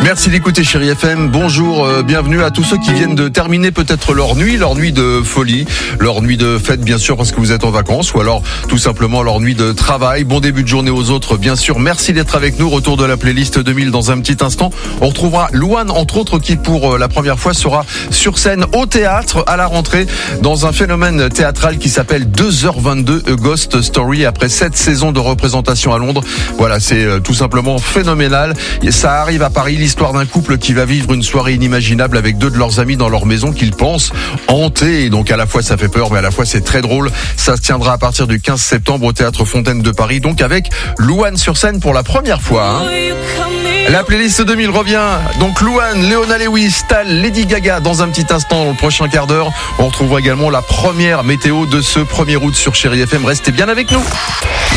Merci d'écouter Chérie FM. Bonjour, bienvenue à tous ceux qui viennent de terminer peut-être leur nuit de folie, leur nuit de fête bien sûr parce que vous êtes en vacances ou alors tout simplement leur nuit de travail. Bon début de journée aux autres bien sûr. Merci d'être avec nous. Retour de la playlist 2000 dans un petit instant. On retrouvera Louane entre autres qui pour la première fois sera sur scène au théâtre à la rentrée dans un phénomène théâtral qui s'appelle 2h22 A Ghost Story après 7 saisons de représentation à Londres. Voilà, c'est tout simplement phénoménal. Et ça arrive à Paris, l'histoire d'un couple qui va vivre une soirée inimaginable avec 2 de leurs amis dans leur maison qu'ils pensent hantée. Et donc à la fois ça fait peur mais à la fois c'est très drôle. Ça se tiendra à partir du 15 septembre au Théâtre Fontaine de Paris. Donc avec Louane sur scène pour la première fois. La playlist 2000 revient. Donc Louane, Leona Lewis, Tal, Lady Gaga dans un petit instant dans le prochain quart d'heure. On retrouvera également la première météo de ce 1er août sur Chérie FM. Restez bien avec nous.